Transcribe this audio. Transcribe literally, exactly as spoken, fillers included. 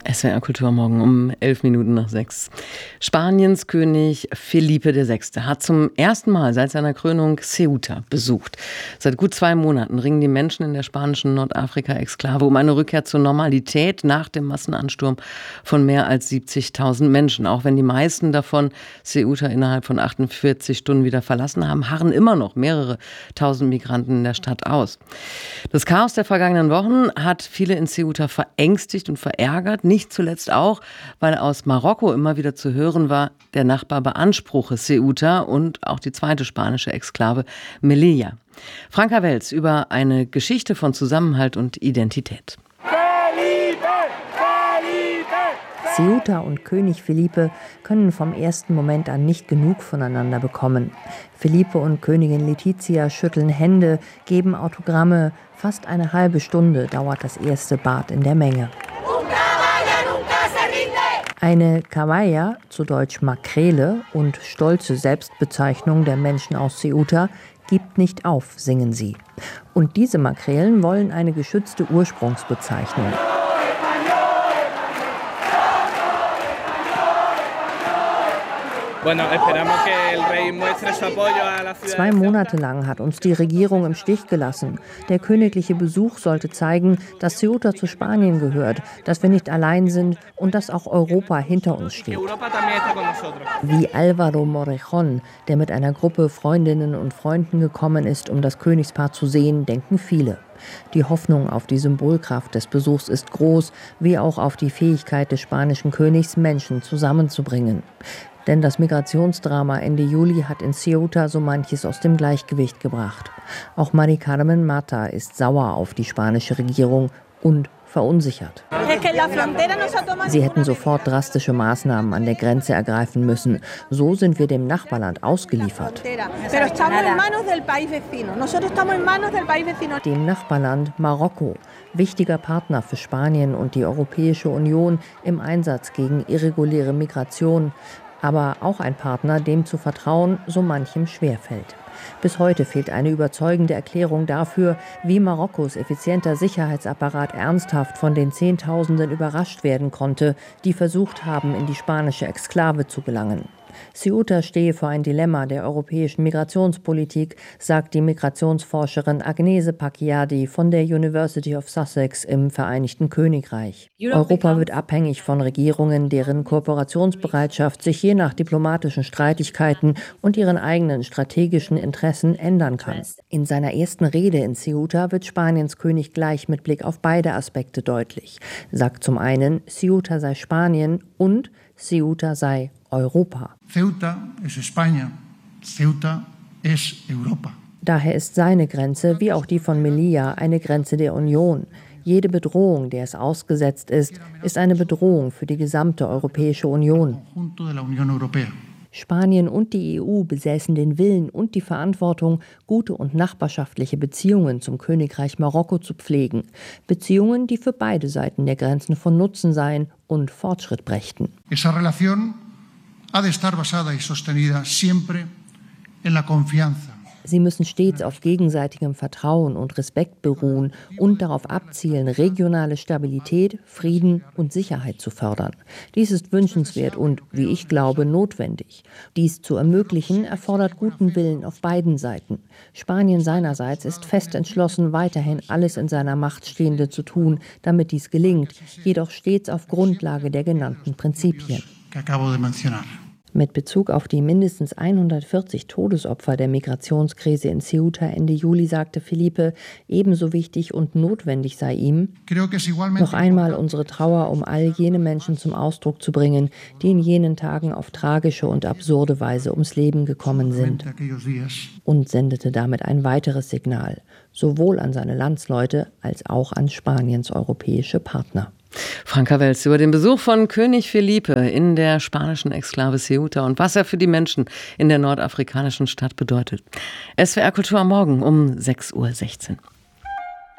S W R Kultur morgen um elf Minuten nach sechs. Spaniens König Felipe der Sechste hat zum ersten Mal seit seiner Krönung Ceuta besucht. Seit gut zwei Monaten ringen die Menschen in der spanischen Nordafrika-Exklave um eine Rückkehr zur Normalität nach dem Massenansturm von mehr als siebzigtausend Menschen. Auch wenn die meisten davon Ceuta innerhalb von achtundvierzig Stunden wieder verlassen haben, harren immer noch mehrere tausend Migranten in der Stadt aus. Das Chaos der vergangenen Wochen hat viele in Ceuta verängstigt und verärgert. Nicht zuletzt auch, weil aus Marokko immer wieder zu hören war, der Nachbar beanspruche Ceuta und auch die zweite spanische Exklave Melilla. Franka Welz über eine Geschichte von Zusammenhalt und Identität. Ceuta und König Felipe können vom ersten Moment an nicht genug voneinander bekommen. Felipe und Königin Letizia schütteln Hände, geben Autogramme. Fast eine halbe Stunde dauert das erste Bad in der Menge. Eine Caballa, zu Deutsch Makrele, und stolze Selbstbezeichnung der Menschen aus Ceuta, gibt nicht auf, singen sie. Und diese Makrelen wollen eine geschützte Ursprungsbezeichnung. Zwei Monate lang hat uns die Regierung im Stich gelassen. Der königliche Besuch sollte zeigen, dass Ceuta zu Spanien gehört, dass wir nicht allein sind und dass auch Europa hinter uns steht. Wie Álvaro Morejón, der mit einer Gruppe Freundinnen und Freunden gekommen ist, um das Königspaar zu sehen, denken viele. Die Hoffnung auf die Symbolkraft des Besuchs ist groß, wie auch auf die Fähigkeit des spanischen Königs, Menschen zusammenzubringen. Denn das Migrationsdrama Ende Juli hat in Ceuta so manches aus dem Gleichgewicht gebracht. Auch Mari Carmen Mata ist sauer auf die spanische Regierung und verunsichert. Sie hätten sofort drastische Maßnahmen an der Grenze ergreifen müssen. So sind wir dem Nachbarland ausgeliefert. Dem Nachbarland Marokko, wichtiger Partner für Spanien und die Europäische Union im Einsatz gegen irreguläre Migration. Aber auch ein Partner, dem zu vertrauen so manchem schwerfällt. Bis heute fehlt eine überzeugende Erklärung dafür, wie Marokkos effizienter Sicherheitsapparat ernsthaft von den Zehntausenden überrascht werden konnte, die versucht haben, in die spanische Exklave zu gelangen. Ceuta stehe vor ein Dilemma der europäischen Migrationspolitik, sagt die Migrationsforscherin Agnese Pacchiardi von der University of Sussex im Vereinigten Königreich. Europa wird abhängig von Regierungen, deren Kooperationsbereitschaft sich je nach diplomatischen Streitigkeiten und ihren eigenen strategischen Interessen ändern kann. In seiner ersten Rede in Ceuta wird Spaniens König gleich mit Blick auf beide Aspekte deutlich. Sagt zum einen, Ceuta sei Spanien und Ceuta sei Europa. Ceuta es España, Ceuta es Europa. Daher ist seine Grenze, wie auch die von Melilla, eine Grenze der Union. Jede Bedrohung, der es ausgesetzt ist, ist eine Bedrohung für die gesamte Europäische Union. Spanien und die E U besäßen den Willen und die Verantwortung, gute und nachbarschaftliche Beziehungen zum Königreich Marokko zu pflegen. Beziehungen, die für beide Seiten der Grenzen von Nutzen seien und Fortschritt brächten. Esa relación ha de estar basada y sostenida siempre en la confianza. Sie müssen stets auf gegenseitigem Vertrauen und Respekt beruhen und darauf abzielen, regionale Stabilität, Frieden und Sicherheit zu fördern. Dies ist wünschenswert und, wie ich glaube, notwendig. Dies zu ermöglichen, erfordert guten Willen auf beiden Seiten. Spanien seinerseits ist fest entschlossen, weiterhin alles in seiner Macht Stehende zu tun, damit dies gelingt, jedoch stets auf Grundlage der genannten Prinzipien. Mit Bezug auf die mindestens hundertvierzig Todesopfer der Migrationskrise in Ceuta Ende Juli sagte Felipe, ebenso wichtig und notwendig sei ihm, noch einmal unsere Trauer um all jene Menschen zum Ausdruck zu bringen, die in jenen Tagen auf tragische und absurde Weise ums Leben gekommen sind. Und sendete damit ein weiteres Signal, sowohl an seine Landsleute als auch an Spaniens europäische Partner. Franka Welz über den Besuch von König Felipe in der spanischen Exklave Ceuta und was er für die Menschen in der nordafrikanischen Stadt bedeutet. S W R Kultur am Morgen um sechs Uhr sechzehn.